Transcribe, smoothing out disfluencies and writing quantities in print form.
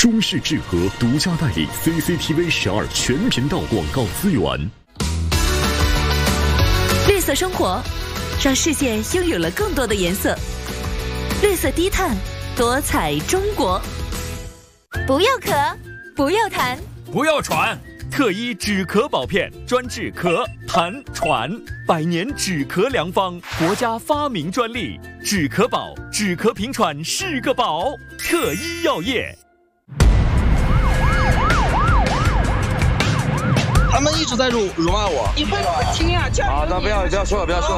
中式智和独家代理 CCTV 12全频道广告资源。 绿色生活，让世界拥有了更多的颜色。绿色低碳，多彩中国。不要咳，不要痰， 不要喘。特医止咳宝片，专治咳、痰、喘，100年止咳良方，国家发明专利。止咳宝，止咳平喘是个宝。特医药业。 他们一直在辱骂我。 你会不会听啊？ 好的，不要说了，不要说了。